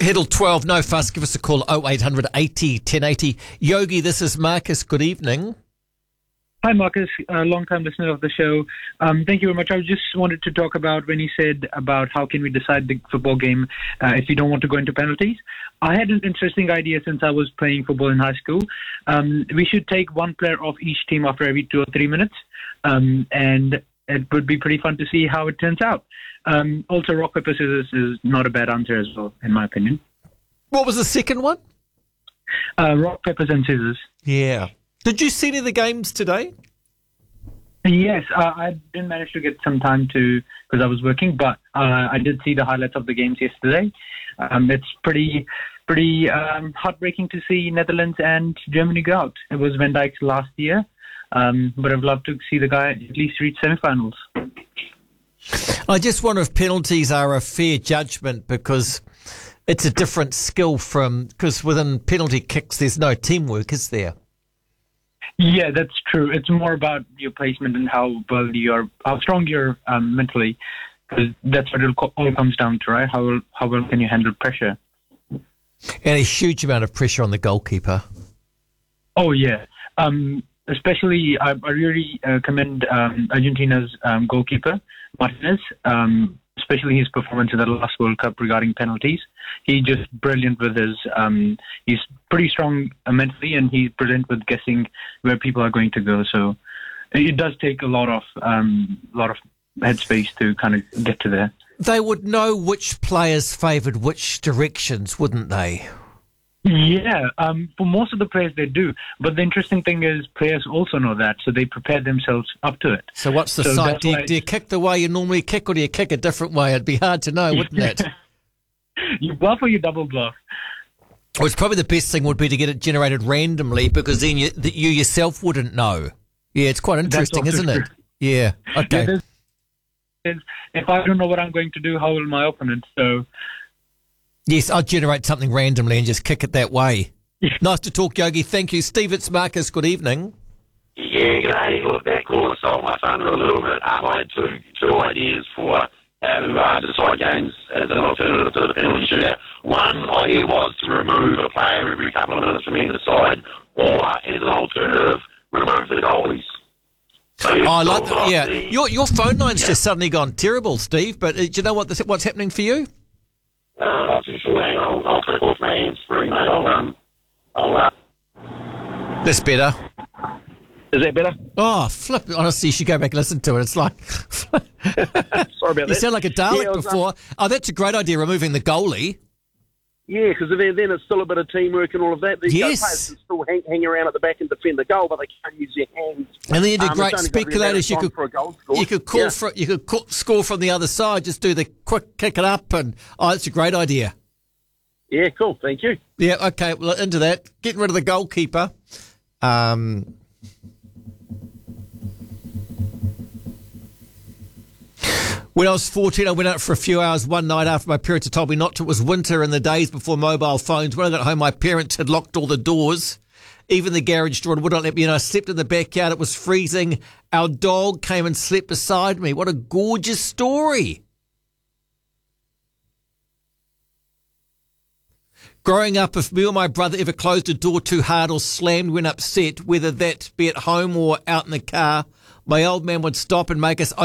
Hiddle 12, no fuss. Give us a call, 0800 80 1080. Yogi, this is Marcus. Good evening. Hi, Marcus, a long-time listener of the show. Thank you very much. I just wanted to talk about when you said about how can we decide the football game if you don't want to go into penalties. I had an interesting idea since I was playing football in high school. We should take one player off each team after every 2 or 3 minutes, and it would be pretty fun to see how it turns out. Also, rock, paper, scissors is not a bad answer as well, in my opinion. What was the second one? Rock, papers, and scissors. Yeah. Did you see any of the games today? Yes, I didn't manage to get some time to because I was working, but I did see the highlights of the games yesterday. It's pretty heartbreaking to see Netherlands and Germany go out. It was Van Dijk's last year, but I'd love to see the guy at least reach semi-finals. I just wonder if penalties are a fair judgment because it's a different skill because within penalty kicks there's no teamwork, is there? Yeah, that's true. It's more about your placement and how strong you're mentally, because that's what it all comes down to, right? How well can you handle pressure? And a huge amount of pressure on the goalkeeper. Oh yeah, especially I really commend Argentina's goalkeeper Martinez. Especially his performance in the last World Cup regarding penalties. He's just brilliant with his, he's pretty strong mentally, and he's brilliant with guessing where people are going to go. So it does take a lot of headspace to kind of get to there. They would know which players favoured which directions, wouldn't they? Yeah, for most of the players they do. But the interesting thing is players also know that, so they prepare themselves up to it. So what's the side? Do you kick the way you normally kick, or do you kick a different way? It'd be hard to know, wouldn't it? You bluff or you double bluff? Which probably the best thing would be to get it generated randomly, because then you yourself wouldn't know. Yeah, it's quite interesting, isn't it? Yeah, okay. Yeah, if I don't know what I'm going to do, how will my opponent? So... Yes, I'll generate something randomly and just kick it that way. Nice to talk, Yogi. Thank you. Steve, it's Marcus. Good evening. Yeah, g'day. Look, that caller stole my thunder a little bit. I had two ideas for how to decide games as an alternative to the penalty shootout. One idea was to remove a player every couple of minutes from either side, or as an alternative, remove the goalies. So I like that. Yeah, your phone line's just suddenly gone terrible, Steve. But do you know what's happening for you? Not too sure. I'll click off my hands free, mate. That's better. Is that better? Oh, flip. Honestly, you should go back and listen to it. It's like... Sorry about that. You sound like a Dalek before. That's a great idea, removing the goalie. Yeah, because then it's still a bit of teamwork and all of that. Yes. Players can still hang around at the back and defend the goal, but they can't use their hands. And then you do great speculators. You could score from the other side. Just do the quick kick it up, and it's a great idea. Yeah, cool. Thank you. Yeah, okay. Well, into that, getting rid of the goalkeeper. When I was 14, I went out for a few hours one night after my parents had told me not to. It was winter in the days before mobile phones. When I got home, my parents had locked all the doors, even the garage door, and would not let me in. I slept in the backyard. It was freezing. Our dog came and slept beside me. What a gorgeous story. Growing up, if me or my brother ever closed a door too hard or slammed when upset, whether that be at home or out in the car, my old man would stop and make us